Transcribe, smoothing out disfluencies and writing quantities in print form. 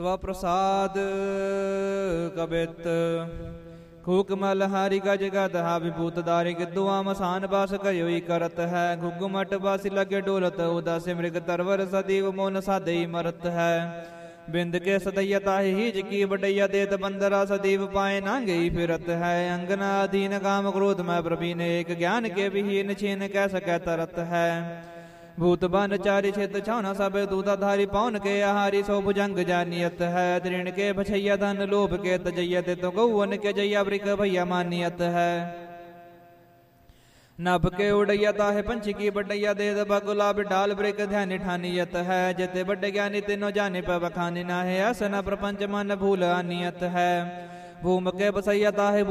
तवा प्रसाद कबित खूक मल हारी गज गद हा विभूत दारी गिद्दुआ मसान बास कयोई करत है घुगुमट बासी लगे डोलत उदास मृग तरवर सदीव मोन सादई मरत है बिंद के सदैया ताहि हिज की बडैया देत बंदरा सदीव पाए नांगई फिरत है अंगना अधीन काम क्रोध में प्रवीण एक ज्ञान के विहीन छीन कै सकै तरत है भूत बन चारि छित छाना सब दूताधारी पौन के आहारी सो भुजंग जानियत है दृण के भछैया धन लोभ के तजैया तो गौवन के जैया वृक भैया मानियत है नभ के उड़ैया ताहे पंछी की बडैया दे गुलाब डाल वृक ध्यान ठानियत है जिते बड्डे ज्ञानी तिनो जाने पर बखानी ना है असन प्रपंच मन भूल आनियत है भूम के बसैया ताहे